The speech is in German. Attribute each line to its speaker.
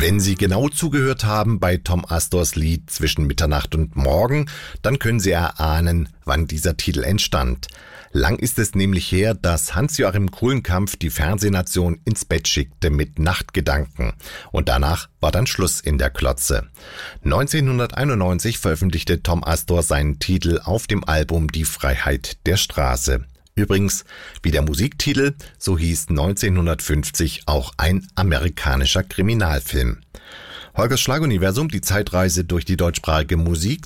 Speaker 1: Wenn Sie genau zugehört haben bei Tom Astors Lied Zwischen Mitternacht und Morgen, dann können Sie erahnen, wann dieser Titel entstand. Lang ist es nämlich her, dass Hans-Joachim Kulenkampff die Fernsehnation ins Bett schickte mit Nachtgedanken. Und danach war dann Schluss in der Klotze. 1991 veröffentlichte Tom Astor seinen Titel auf dem Album Die Freiheit der Straße. Übrigens, wie der Musiktitel, so hieß 1950 auch ein amerikanischer Kriminalfilm. Holgers Schlaguniversum, die Zeitreise durch die deutschsprachige Musik